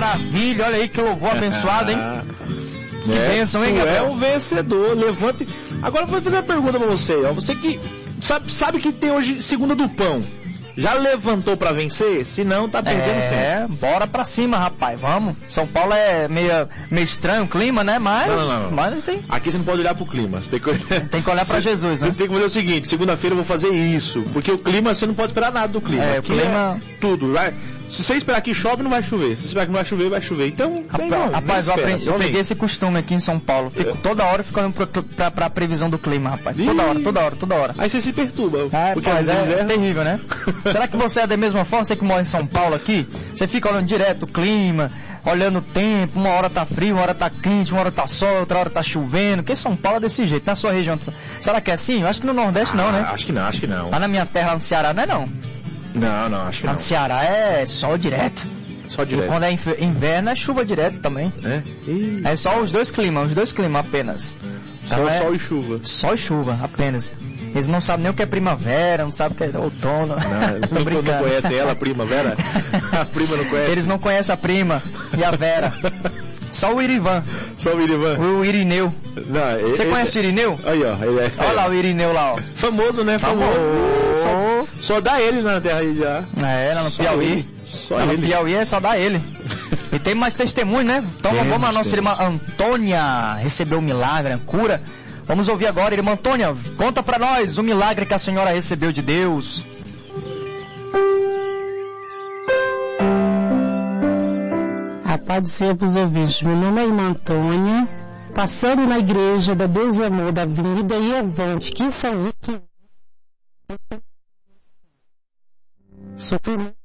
maravilha, olha aí que louvor abençoado, hein? Que bênção, hein, Gabriel? É o vencedor, levante. Agora eu vou fazer uma pergunta pra você, ó. Você que sabe que tem hoje segunda do pão. Já levantou pra vencer? Se não, tá perdendo tempo. Bora pra cima, rapaz, vamos. São Paulo é meio estranho o clima, né? Mas não. Mas não tem. Aqui você não pode olhar pro clima. Você tem que olhar pra Jesus, né? Você tem que fazer o seguinte: segunda-feira eu vou fazer isso. Porque o clima, você não pode esperar nada do clima. O clima. Tudo. Se você esperar que chove, não vai chover. Se você esperar que não vai chover, vai chover. Então, rapaz, eu peguei esse costume aqui em São Paulo. Fico toda hora ficando pra previsão do clima, rapaz. Toda hora. Aí você se perturba. Porque às vezes é terrível, né? Será que você é da mesma forma, você que mora em São Paulo aqui? Você fica olhando direto o clima, olhando o tempo, uma hora tá frio, uma hora tá quente, uma hora tá sol, outra hora tá chovendo. Porque São Paulo é desse jeito, na sua região. Será que é assim? Eu acho que no Nordeste não, né? Acho que não. Lá na minha terra, lá no Ceará, não é não. Não, acho que não. Lá no Ceará é sol direto. Só direto. E quando é inverno é chuva direto também. É só os dois climas apenas. Então sol e chuva. Sol e chuva, apenas. Eles não sabem nem o que é primavera, não sabem o que é outono. Não conhecem ela, a primavera? A prima não conhece. Eles não conhecem a prima e a Vera. Só o Irivan. O Irineu. Você conhece o Irineu? Aí, ó. Olha lá o Irineu lá, ó. Famoso, né? Só dá ele na terra aí já. Lá no Piauí. No Piauí é só dá ele. E tem mais testemunho, né? Então vamos, a nossa irmã Antônia recebeu um milagre, a cura. Vamos ouvir agora, irmã Antônia, conta pra nós o milagre que a senhora recebeu de Deus. A paz do Senhor para os ouvintes. Meu nome é irmã Antônia, passando na igreja da Deus e Amor da Avenida Iavante, que são sou